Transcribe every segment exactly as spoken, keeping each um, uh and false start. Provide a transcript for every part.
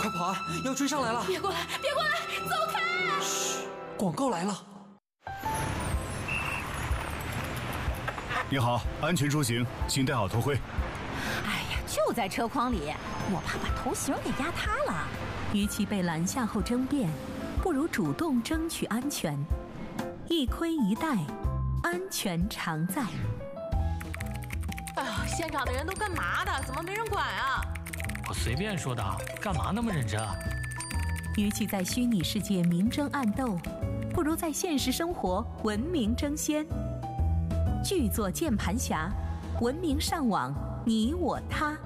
快跑啊！要追上来了！ 别过来，别过来，走开！ 嘘，广告来了。 你好，安全出行，请戴好头盔。 哎呀，就在车筐里，我怕把头型给压塌了。 与其被拦下后争辩，不如主动争取安全。一盔一戴，安全常在。 哎呀，现场的人都干嘛的？怎么没人管啊？ 我随便说的，干嘛那么认真啊？ 与其在虚拟世界明争暗斗，不如在现实生活文明争先。巨作键盘侠，文明上网，你我他。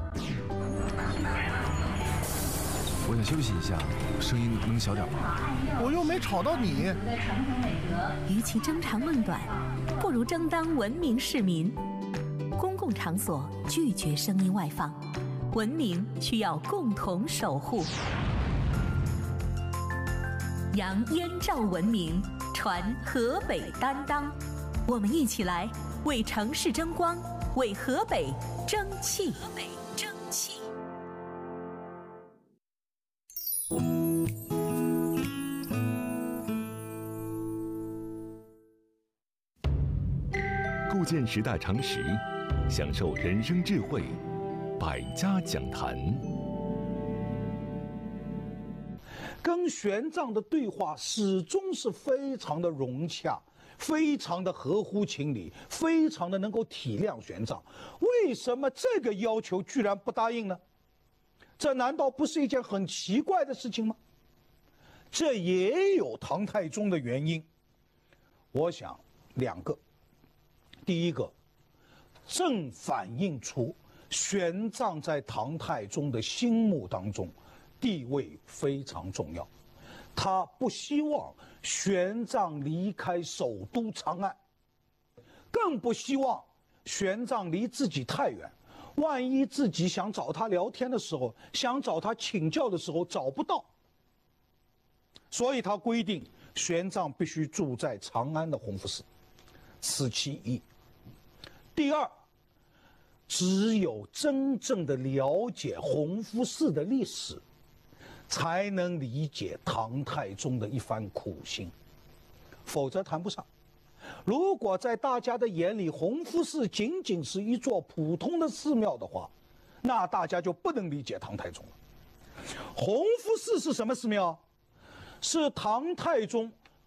我想休息一下，声音能小点吗？ 我又没吵到你。 与其争长论短，不如争当文明市民。公共场所拒绝声音外放，文明需要共同守护。扬燕赵文明，传河北担当。我们一起来为城市争光，为河北争气。河北争气。 构建时代常识，享受人生智慧，百家讲坛。 跟玄奘的对话始终是非常的融洽，非常的合乎情理，非常的能够体谅玄奘。为什么这个要求居然不答应呢？这难道不是一件很奇怪的事情吗？这也有唐太宗的原因，我想两个。第一个，正反映出玄奘在唐太宗的心目当中地位非常重要，他不希望玄奘离开首都长安，更不希望玄奘离自己太远，万一自己想找他聊天的时候，想找他请教的时候找不到，所以他规定玄奘必须住在长安的弘福寺，此其一。第二，只有真正的了解弘福寺的历史，才能理解唐太宗的一番苦心，否则谈不上。如果在大家的眼里，弘福寺仅仅是一座普通的寺庙的话，那大家就不能理解唐太宗了。弘福寺是什么寺庙？是唐太宗